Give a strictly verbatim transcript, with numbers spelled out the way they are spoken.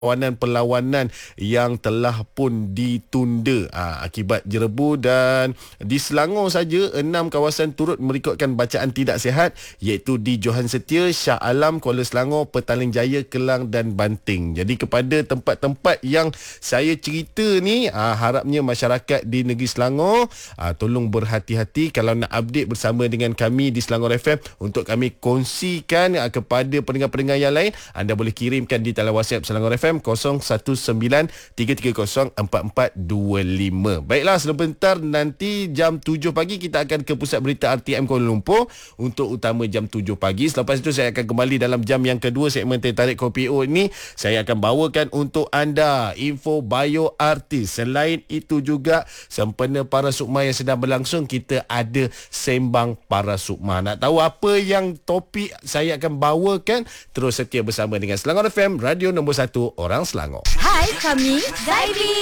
perlawanan-perlawanan yang telah pun ditunda ha, akibat jerebu. Dan di Selangor saja enam kawasan turut merekodkan bacaan tidak sihat, iaitu di Johan Setia, Shah Alam, Kuala Selangor, Petaling Jaya, Kelang dan Banting. Jadi kepada tempat-tempat yang saya cerita ni, ha, harapnya masyarakat di negeri Selangor ha, tolong berhati-hati. Kalau nak update bersama dengan kami di Selangor F M untuk kami kongsikan ha, kepada pendengar-pendengar yang lain, anda boleh kirimkan di talian WhatsApp Selangor F M kosong satu sembilan tiga tiga kosong empat empat dua lima. Baiklah, sebentar nanti jam tujuh pagi kita akan ke Pusat Berita R T M Kuala Lumpur untuk utama jam tujuh pagi. Selepas itu saya akan kembali dalam jam yang kedua segmen Teh Tarik Kopi O ini. Saya akan bawakan untuk anda info bio artis. Selain itu juga sempena Para Sukma yang sedang berlangsung, kita ada sembang Para Sukma. Nak tahu apa yang topik saya akan bawakan? Terus setia bersama dengan Selangor F M, radio nombor satu orang Selangor. Hai, kami Zairi.